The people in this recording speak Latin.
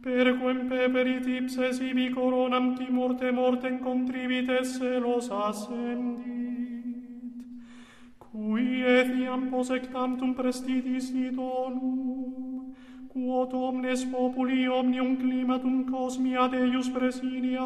Perquem peperit ipses ibi coronam timor mortem contribites celos ascendit, cui etiam posectantum prestidis idonum, quod omnes populi omnium climatum cosmia Deus presidia